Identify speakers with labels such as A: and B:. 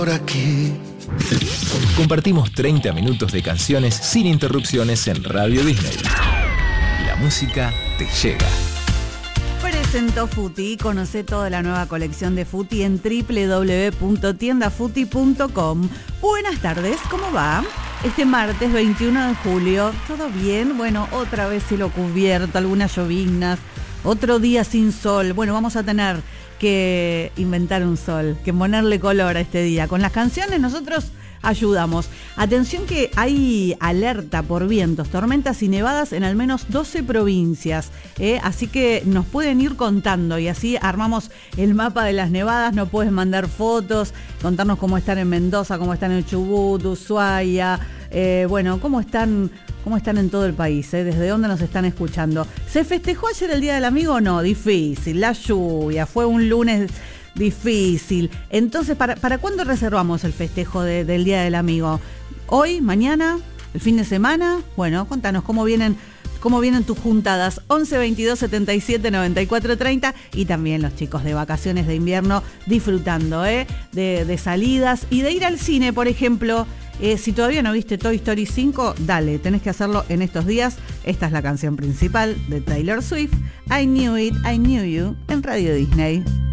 A: Por aquí.
B: Compartimos 30 minutos de canciones sin interrupciones en Radio Disney. La música te llega.
C: Presentó Futi. Conoce toda la nueva colección de Futi en www.tiendafuti.com. Buenas tardes, ¿cómo va? Este martes 21 de julio, ¿todo bien? Bueno, otra vez cielo cubierto, algunas lloviznas, otro día sin sol. Bueno, vamos a tener que inventar un sol, que ponerle color a este día. Con las canciones nosotros ayudamos. Atención que hay alerta por vientos, tormentas y nevadas en al menos 12 provincias. Así que nos pueden ir contando y así armamos el mapa de las nevadas. Nos puedes mandar fotos, contarnos cómo están en Mendoza, cómo están en Chubut, Ushuaia. Bueno, cómo están en todo el país, desde dónde nos están escuchando. ¿Se festejó ayer el Día del Amigo o no? Difícil, la lluvia, fue un lunes difícil. Entonces, ¿para cuándo reservamos el festejo del Día del Amigo? ¿Hoy? ¿Mañana? ¿El fin de semana? Bueno, contanos cómo vienen tus juntadas. 11 22 77 94 30 y también los chicos de vacaciones de invierno disfrutando de salidas y de ir al cine, por ejemplo. Si todavía no viste Toy Story 5, dale, tenés que hacerlo en estos días. Esta es la canción principal de Taylor Swift, I Knew It, I Knew You, en Radio Disney.